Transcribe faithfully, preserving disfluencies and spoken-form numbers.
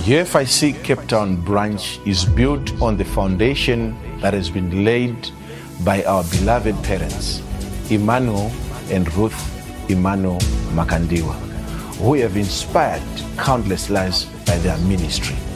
U F I C Cape Town branch is built on the foundation that has been laid by our beloved parents, Emmanuel and Ruth Emmanuel Makandiwa, who have inspired countless lives by their ministry.